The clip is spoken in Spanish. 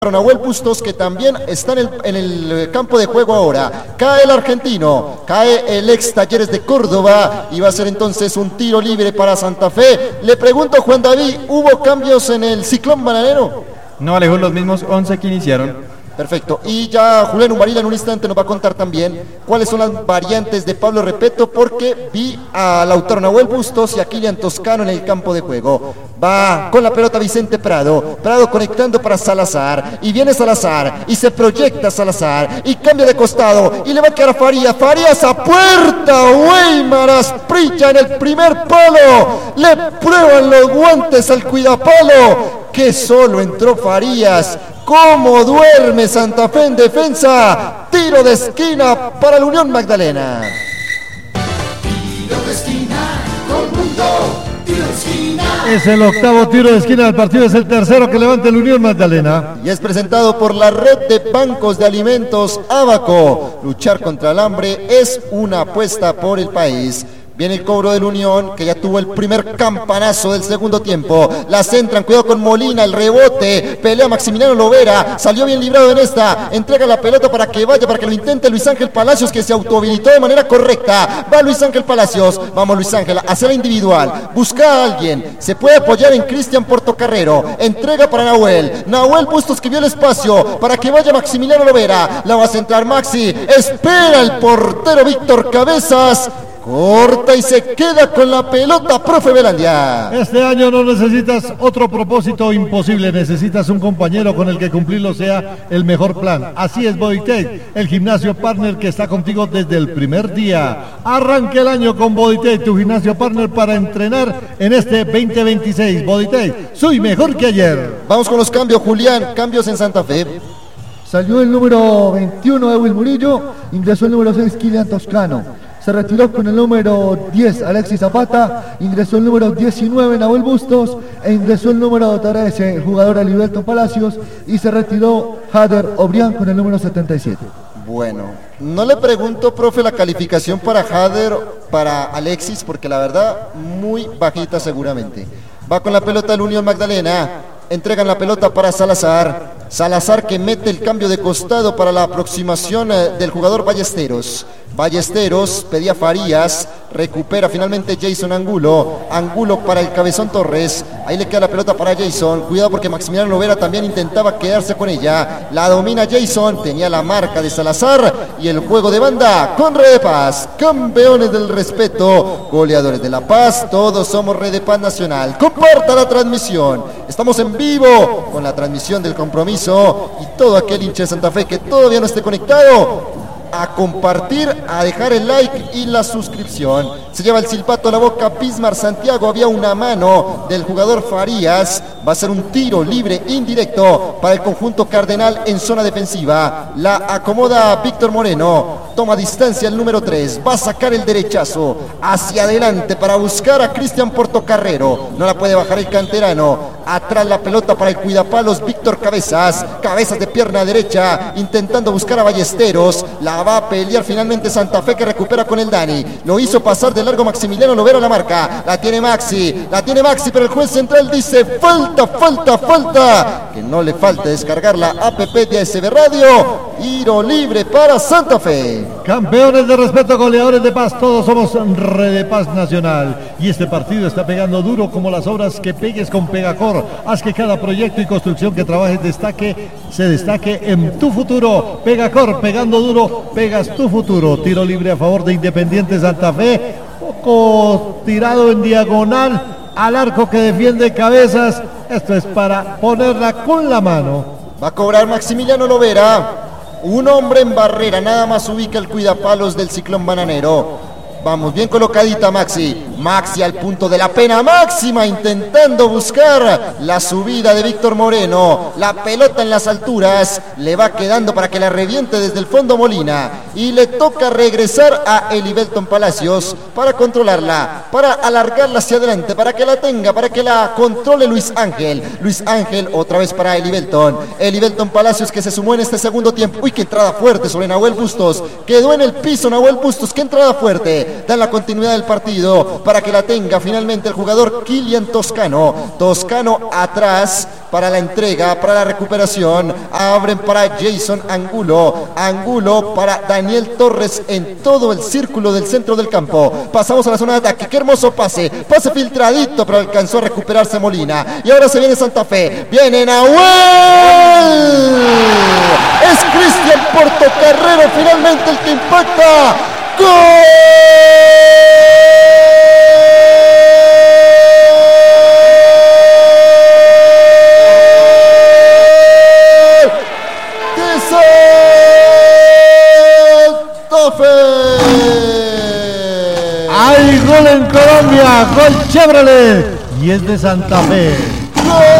Nahuel Bustos, que también está en el campo de juego ahora. Cae el argentino, cae el ex Talleres de Córdoba y va a ser entonces un tiro libre para Santa Fe. Le pregunto, Juan David, ¿hubo cambios en el Ciclón Bananero? No, Alejo, los mismos 11 que iniciaron. Perfecto, y ya Julián Umarila en un instante nos va a contar también cuáles son las variantes de Pablo Repeto, porque vi a Lautaro Nahuel Bustos y a Kilian Toscano en el campo de juego. Va con la pelota Vicente Prado conectando para Salazar, y viene Salazar, y se proyecta Salazar, y cambia de costado, y le va a quedar a Farías a puerta, Weimar Asprilla en el primer palo, le prueban los guantes al cuidapalo, que solo entró Farías. ¿Cómo duerme Santa Fe en defensa? Tiro de esquina para la Unión Magdalena. Tiro de esquina, todo el mundo, tiro de esquina. Es el octavo tiro de esquina del partido, es el tercero que levanta la Unión Magdalena. Y es presentado por la red de bancos de alimentos Abaco. Luchar contra el hambre es una apuesta por el país. Viene el cobro del Unión, que ya tuvo el primer campanazo del segundo tiempo. La centran, cuidado con Molina, el rebote. Pelea Maximiliano Lovera, salió bien librado en esta. Entrega la pelota para que vaya, para que lo intente Luis Ángel Palacios, que se autohabilitó de manera correcta. Va Luis Ángel Palacios, vamos Luis Ángel, hacia la individual. Busca a alguien, se puede apoyar en Cristian Portocarrero. Entrega para Nahuel Bustos, que vio el espacio para que vaya Maximiliano Lovera. La va a centrar Maxi, espera el portero Víctor Cabezas. Corta y se queda con la pelota, profe Belandia. Este año no necesitas otro propósito imposible, necesitas un compañero con el que cumplirlo sea el mejor plan. Así es Bodytech, el gimnasio partner que está contigo desde el primer día. Arranque el año con Bodytech, tu gimnasio partner para entrenar en este 2026. Bodytech, soy mejor que ayer. Vamos con los cambios, Julián, cambios en Santa Fe. Salió el número 21 Edwin Murillo, ingresó el número 6 Kilian Toscano. Se retiró con el número 10 Alexis Zapata, ingresó el número 19 Nahuel Bustos e ingresó el número 13 el jugador Aliberto Palacios, y se retiró Jader Obrián con el número 77. Bueno, no le pregunto, profe, la calificación para Jader, para Alexis, porque la verdad muy bajita seguramente. Va con la pelota del Unión Magdalena, entregan la pelota para Salazar que mete el cambio de costado para la aproximación del jugador Ballesteros. Ballesteros pedía Farías, recupera finalmente Jason Angulo para el Cabezón Torres, ahí le queda la pelota para Jason, cuidado porque Maximiliano Lovera también intentaba quedarse con ella, la domina Jason, tenía la marca de Salazar y el juego de banda con Red de Paz, campeones del respeto, goleadores de La Paz, todos somos Red de Paz Nacional. Comparta la transmisión, estamos en vivo con la transmisión del compromiso, y todo aquel hincha de Santa Fe que todavía no esté conectado, a compartir, a dejar el like y la suscripción. Se lleva el silbato a la boca Bismar Santiago, había una mano del jugador Farías, va a ser un tiro libre indirecto para el conjunto cardenal en zona defensiva. La acomoda Víctor Moreno, toma distancia el número 3, va a sacar el derechazo hacia adelante para buscar a Cristian Portocarrero, no la puede bajar el canterano, atrás la pelota para el cuidapalos Víctor Cabezas de pierna derecha, intentando buscar a Ballesteros, la va a pelear finalmente Santa Fe, que recupera con el Dani, lo hizo pasar de largo Maximiliano Lovera, la marca, la tiene Maxi, pero el juez central dice falta, que no le falte descargar la APP de ASB Radio. Tiro libre para Santa Fe. Campeones de respeto, goleadores de paz, todos somos Red de Paz Nacional, y este partido está pegando duro como las obras que pegues con Pegacor. Haz que cada proyecto y construcción que trabajes se destaque en tu futuro. Pegacor, pegando duro, pegas tu futuro. Tiro libre a favor de Independiente Santa Fe, poco tirado en diagonal al arco que defiende Cabezas. Esto es para ponerla con la mano. Va a cobrar Maximiliano Lovera, un hombre en barrera, nada más ubica el cuidapalos del Ciclón Bananero. Vamos, bien colocadita Maxi al punto de la pena máxima, intentando buscar la subida de Víctor Moreno, la pelota en las alturas, le va quedando para que la reviente desde el fondo Molina, y le toca regresar a Elivelton Palacios para controlarla, para alargarla hacia adelante, para que la tenga, para que la controle Luis Ángel otra vez para Elivelton Palacios, que se sumó en este segundo tiempo. Uy, qué entrada fuerte sobre Nahuel Bustos, quedó en el piso Nahuel Bustos, qué entrada fuerte, Fe. Dan la continuidad del partido para que la tenga finalmente el jugador Kylian Toscano. Toscano atrás para la entrega, para la recuperación. Abren para Jason Angulo. Angulo para Daniel Torres en todo el círculo del centro del campo. Pasamos a la zona de ataque. Qué hermoso pase. Pase filtradito, pero alcanzó a recuperarse Molina. Y ahora se viene Santa Fe. Viene Nahuel. Es Cristian Portocarrero finalmente el que impacta. ¡Gol! Hay gol en Colombia, gol Chevrolet y es de Santa Fe.